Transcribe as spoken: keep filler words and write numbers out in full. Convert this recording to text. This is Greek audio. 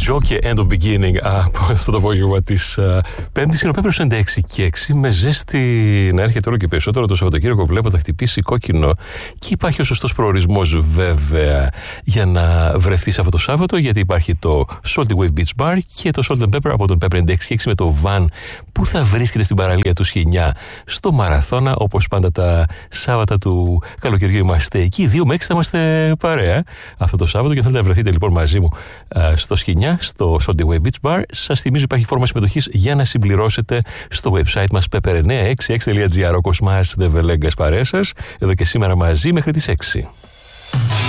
Joe και End of Beginning από αυτό το απόγευμα της Πέμπτης. Είναι ο Πέπερος ενενήντα έξι και έξι με ζέστη να έρχεται όλο και περισσότερο. Το Σαββατοκύριακο βλέπω θα χτυπήσει κόκκινο και υπάρχει ο σωστός προορισμός βέβαια για να βρεθείς αυτό το Σάββατο, γιατί υπάρχει το Salty Wave Beach Bar και το Salt and Pepper από τον Pepper ενενήντα έξι και έξι με το van που θα βρίσκεται στην παραλία του Σχοινιά στο Μαραθώνα. Όπως πάντα τα Σάββατα του καλοκαιριού είμαστε εκεί. δύο με έξι θα είμαστε παρέα αυτό το Σάββατο και θέλετε να βρεθείτε λοιπόν μαζί μου στο Σχοινιά, στο Salty Wave Beach Bar. Σας θυμίζω υπάρχει φόρμα συμμετοχής για να συμπληρώσετε στο website μας pepper εννιακόσια εξήντα έξι τελεία τζι άρ. Ο Κοσμάς Δεβελέγκας παρέα σας εδώ και σήμερα μαζί μέχρι τις έξι.